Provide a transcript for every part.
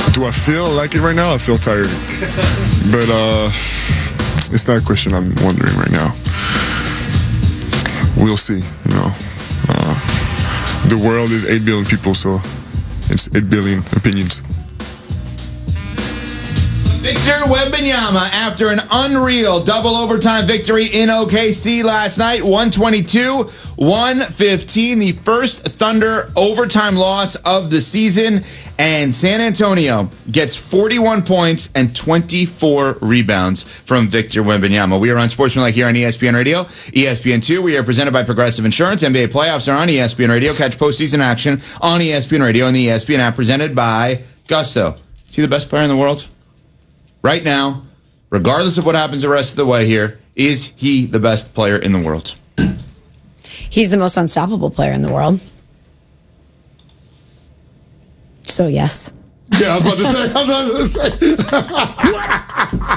Do I feel like it right now? I feel tired. But it's not a question I'm wondering right now. We'll see, the world is 8 billion people, so it's 8 billion opinions. Victor Wembanyama, after an unreal double overtime victory in OKC last night, 122-115, the first Thunder overtime loss of the season, and San Antonio gets 41 points and 24 rebounds from Victor Wembanyama. We are on Sportsmanlike here on ESPN Radio, ESPN2. We are presented by Progressive Insurance. NBA playoffs are on ESPN Radio. Catch postseason action on ESPN Radio and the ESPN app, presented by Gusto. Is he the best player in the world? Right now, regardless of what happens the rest of the way here, is he the best player in the world? He's the most unstoppable player in the world. So, yes. Yeah, I was about to say.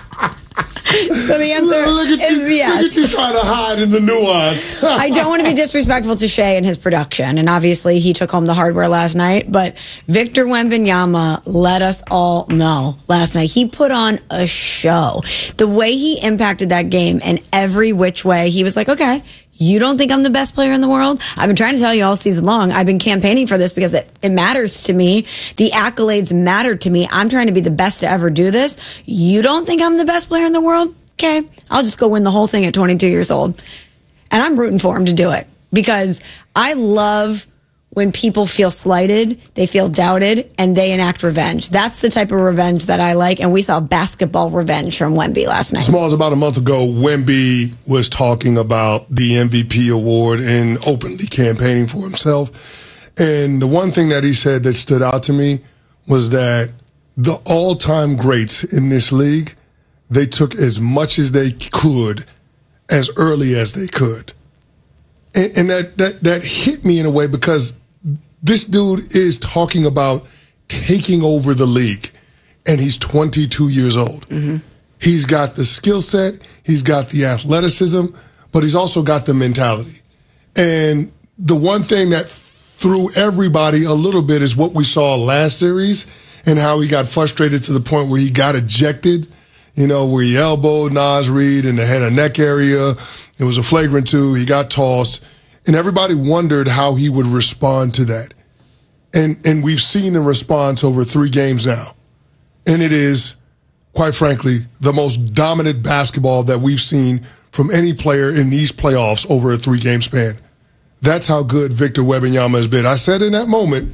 So the answer is yes. Look at you trying to hide in the nuance. I don't want to be disrespectful to Shea and his production, and obviously he took home the hardware last night, but Victor Wembanyama let us all know last night. He put on a show. The way he impacted that game in every which way, he was like, okay, you don't think I'm the best player in the world? I've been trying to tell you all season long. I've been campaigning for this because it matters to me. The accolades matter to me. I'm trying to be the best to ever do this. You don't think I'm the best player in the world? Okay, I'll just go win the whole thing at 22 years old. And I'm rooting for him to do it because I love when people feel slighted, they feel doubted, and they enact revenge. That's the type of revenge that I like, and we saw basketball revenge from Wemby last night. Smalls, about a month ago, Wemby was talking about the MVP award and openly campaigning for himself. And the one thing that he said that stood out to me was that the all-time greats in this league, they took as much as they could as early as they could. And that hit me in a way because this dude is talking about taking over the league, and he's 22 years old. Mm-hmm. He's got the skill set, he's got the athleticism, but he's also got the mentality. And the one thing that threw everybody a little bit is what we saw last series and how he got frustrated to the point where he got ejected, where he elbowed Naz Reid in the head and neck area. It was a flagrant 2. He got tossed. And everybody wondered how he would respond to that. And we've seen the response over 3 games now. And it is, quite frankly, the most dominant basketball that we've seen from any player in these playoffs over a 3-game span. That's how good Victor Wembanyama has been. I said in that moment,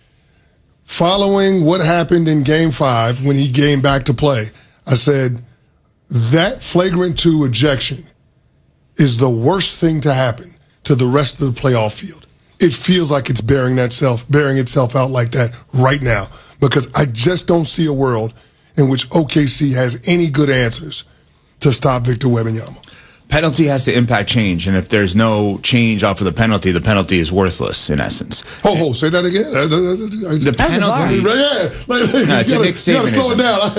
following what happened in Game 5 when he came back to play, I said, that flagrant 2 ejection is the worst thing to happen to the rest of the playoff field. It feels like it's bearing itself out like that right now because I just don't see a world in which OKC has any good answers to stop Victor Wembanyama. Penalty has to impact change, and if there's no change off of the penalty is worthless, in essence. Say that again. The penalty. To Nick Saban. You gotta slow it down.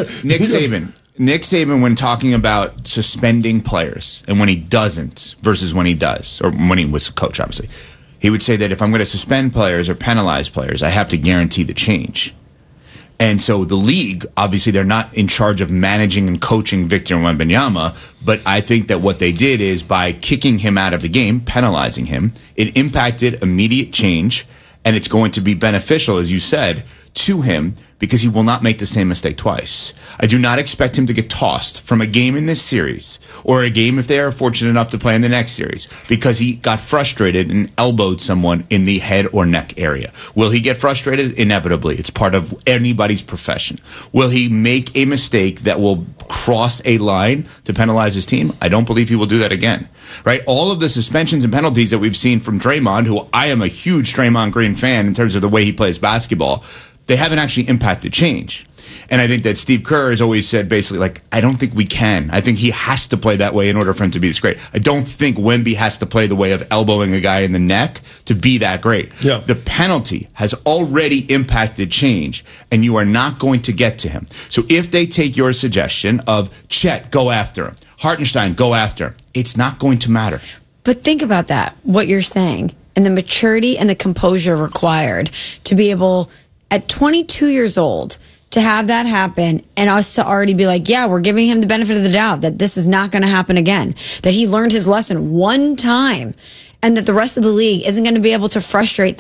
Nick Saban, when talking about suspending players and when he doesn't versus when he does, or when he was a coach, obviously, he would say that if I'm going to suspend players or penalize players, I have to guarantee the change. And so the league, obviously, they're not in charge of managing and coaching Victor Wembanyama, but I think that what they did is by kicking him out of the game, penalizing him, it impacted immediate change, and it's going to be beneficial, as you said, to him because he will not make the same mistake twice. I do not expect him to get tossed from a game in this series or a game if they are fortunate enough to play in the next series because he got frustrated and elbowed someone in the head or neck area. Will he get frustrated? Inevitably. It's part of anybody's profession. Will he make a mistake that will cross a line to penalize his team? I don't believe he will do that again. Right? All of the suspensions and penalties that we've seen from Draymond, who I am a huge Draymond Green fan in terms of the way he plays basketball, they haven't actually impacted change. And I think that Steve Kerr has always said basically, I don't think we can. I think he has to play that way in order for him to be this great. I don't think Wemby has to play the way of elbowing a guy in the neck to be that great. Yeah. The penalty has already impacted change, and you are not going to get to him. So if they take your suggestion of Chet, go after him, Hartenstein, go after him, it's not going to matter. But think about that, what you're saying, and the maturity and the composure required to be able, at 22 years old, to have that happen and us to already be like, yeah, we're giving him the benefit of the doubt that this is not going to happen again, that he learned his lesson one time, and that the rest of the league isn't going to be able to frustrate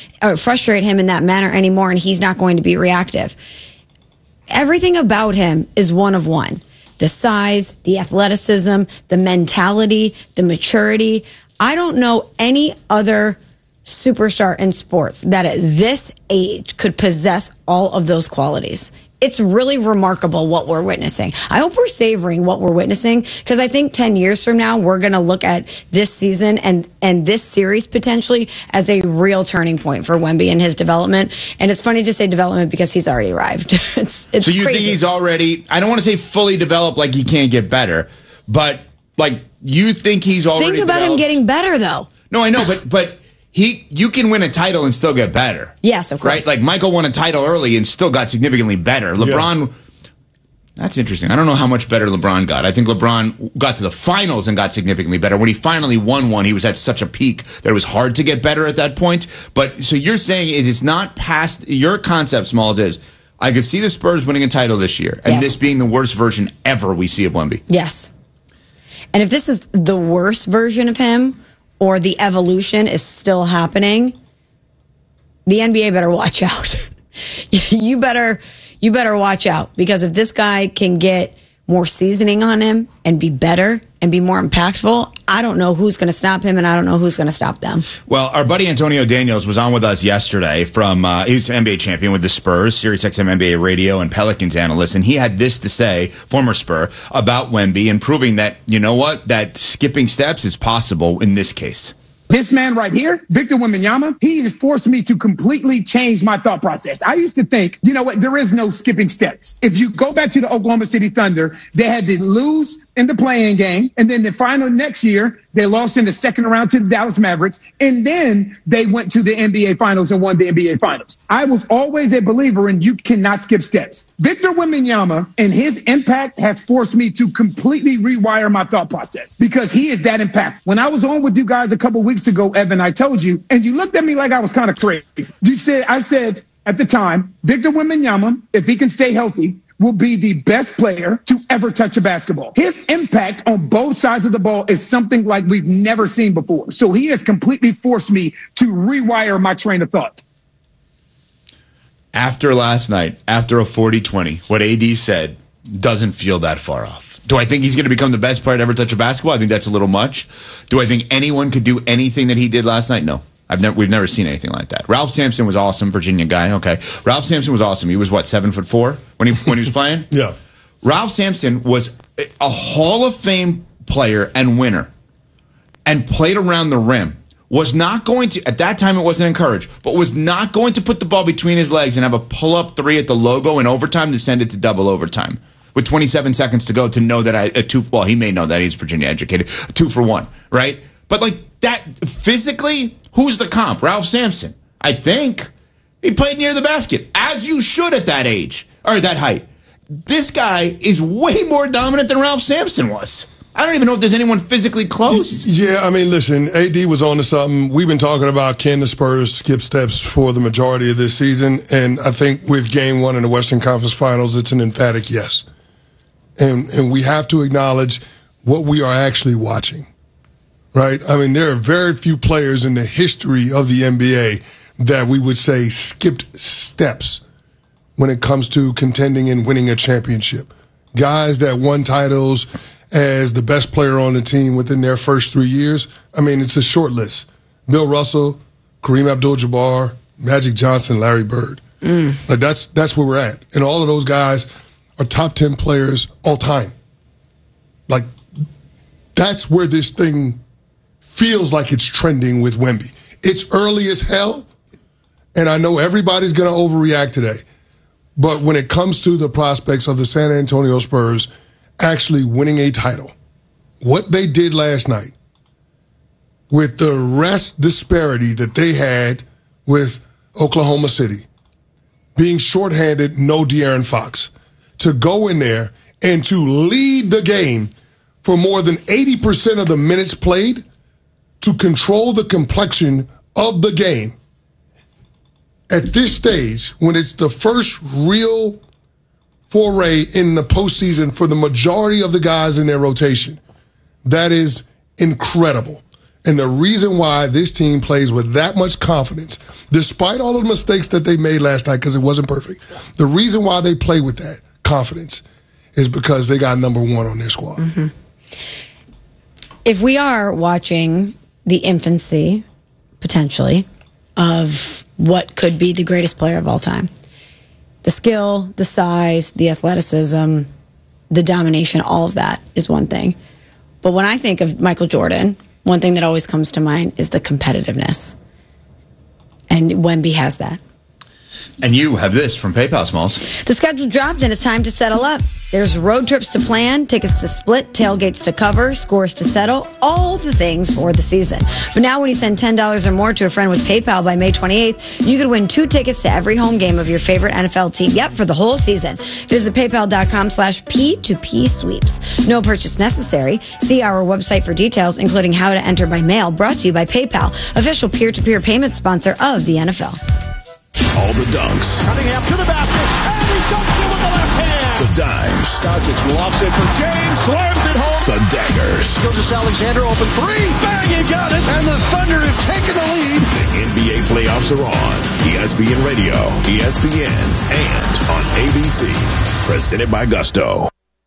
him in that manner anymore, and he's not going to be reactive. Everything about him is one of one. The size, the athleticism, the mentality, the maturity. I don't know any other superstar in sports that at this age could possess all of those qualities. It's really remarkable what we're witnessing. I hope we're savoring what we're witnessing, because I think 10 years from now, we're going to look at this season and this series potentially as a real turning point for Wemby and his development. And it's funny to say development because he's already arrived. It's so you crazy. think he's already, I don't want to say fully developed like he can't get better, but like you think he's already Think about developed? him getting better, though. No, I know, but you can win a title and still get better. Yes, of course. Right? Like Michael won a title early and still got significantly better. LeBron, that's interesting. I don't know how much better LeBron got. I think LeBron got to the finals and got significantly better. When he finally won one, he was at such a peak that it was hard to get better at that point. But so you're saying it is not past your concept, Smalls, is I could see the Spurs winning a title this year and this being the worst version ever we see of Wemby. Yes. And if this is the worst version of him, or the evolution is still happening, the NBA better watch out. You better watch out, because if this guy can get more seasoning on him and be better and be more impactful, I don't know who's going to stop him, and I don't know who's going to stop them. Well, our buddy Antonio Daniels was on with us yesterday from, he's an NBA champion with the Spurs, SiriusXM NBA radio and Pelicans analyst, and he had this to say, former Spur, about Wemby and proving that, you know what, that skipping steps is possible in this case. This man right here, Victor Wembanyama, he has forced me to completely change my thought process. I used to think, you know what, there is no skipping steps. If you go back to the Oklahoma City Thunder, they had to lose in the play-in game, and then the final next year, they lost in the second round to the Dallas Mavericks, and then they went to the NBA Finals and won the NBA Finals. I was always a believer in you cannot skip steps. Victor Wembanyama and his impact has forced me to completely rewire my thought process, because he is that impact. When I was on with you guys a couple weeks ago, Evan, I told you, and you looked at me like I was kind of crazy. I said at the time, Victor Wembanyama, if he can stay healthy, will be the best player to ever touch a basketball. His impact on both sides of the ball is something like we've never seen before. So he has completely forced me to rewire my train of thought. After last night, after a 40-20, what AD said doesn't feel that far off. Do I think he's going to become the best player to ever touch a basketball? I think that's a little much. Do I think anyone could do anything that he did last night? No. We've never seen anything like that. Ralph Sampson was awesome, Virginia guy. Okay, Ralph Sampson was awesome. He was what, 7'4" when he was playing? Yeah. Ralph Sampson was a Hall of Fame player and winner, and played around the rim. Was not going to, at that time it wasn't encouraged, but was not going to put the ball between his legs and have a pull-up three at the logo in overtime to send it to double overtime with 27 seconds to go, to know that he may know that he's Virginia educated, 2 for 1, right? But like that, physically, who's the comp? Ralph Sampson. I think he played near the basket, as you should at that age, or that height. This guy is way more dominant than Ralph Sampson was. I don't even know if there's anyone physically close. Yeah, I mean, listen, AD was on to something. We've been talking about can the Spurs skip steps for the majority of this season, and I think with Game 1 in the Western Conference Finals, it's an emphatic yes. And we have to acknowledge what we are actually watching. Right? I mean, there are very few players in the history of the NBA that we would say skipped steps when it comes to contending and winning a championship. Guys that won titles as the best player on the team within their first 3 years. I mean, it's a short list. Bill Russell, Kareem Abdul-Jabbar, Magic Johnson, Larry Bird. Like that's where we're at. And all of those guys are top 10 players all time. Like, that's where this thing feels like it's trending with Wemby. It's early as hell, and I know everybody's going to overreact today. But when it comes to the prospects of the San Antonio Spurs actually winning a title, what they did last night with the rest disparity that they had with Oklahoma City, being shorthanded, no De'Aaron Fox, to go in there and to lead the game for more than 80% of the minutes played, to control the complexion of the game at this stage, when it's the first real foray in the postseason for the majority of the guys in their rotation. That is incredible. And the reason why this team plays with that much confidence, despite all of the mistakes that they made last night because it wasn't perfect, the reason why they play with that confidence is because they got number one on their squad. Mm-hmm. If we are watching the infancy, potentially, of what could be the greatest player of all time, the skill, the size, the athleticism, the domination, all of that is one thing. But when I think of Michael Jordan, one thing that always comes to mind is the competitiveness. And Wemby has that. And you have this from PayPal, Smalls. The schedule dropped and it's time to settle up. There's road trips to plan, tickets to split, tailgates to cover, scores to settle, all the things for the season. But now when you send $10 or more to a friend with PayPal by May 28th, you could win 2 tickets to every home game of your favorite NFL team. Yep, for the whole season. Visit paypal.com/P2P sweeps. No purchase necessary. See our website for details, including how to enter by mail. Brought to you by PayPal, official peer-to-peer payment sponsor of the NFL. All the dunks. Cunningham to the basket, and he dunks it with the left hand. The dimes. Doncic lofts it for James, slams it home. The daggers. Gilgeous-Alexander open 3, bang, he got it, and the Thunder have taken the lead. The NBA playoffs are on ESPN Radio, ESPN, and on ABC. Presented by Gusto.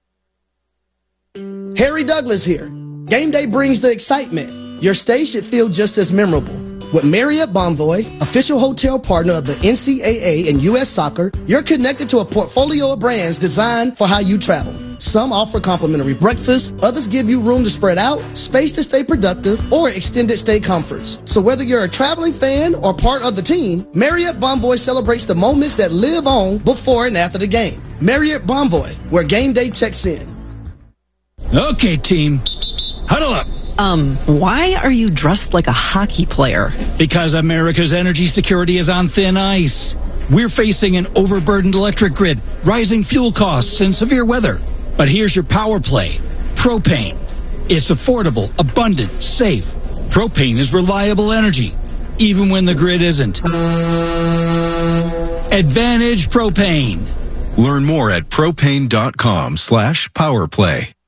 Harry Douglas here. Game day brings the excitement. Your stay should feel just as memorable. With Marriott Bonvoy, official hotel partner of the NCAA and U.S. Soccer, you're connected to a portfolio of brands designed for how you travel. Some offer complimentary breakfast, others give you room to spread out, space to stay productive, or extended stay comforts. So whether you're a traveling fan or part of the team, Marriott Bonvoy celebrates the moments that live on before and after the game. Marriott Bonvoy, where game day checks in. Okay, team, huddle up. Why are you dressed like a hockey player? Because America's energy security is on thin ice. We're facing an overburdened electric grid, rising fuel costs, and severe weather. But here's your power play. Propane. It's affordable, abundant, safe. Propane is reliable energy, even when the grid isn't. Advantage Propane. Learn more at propane.com/powerplay.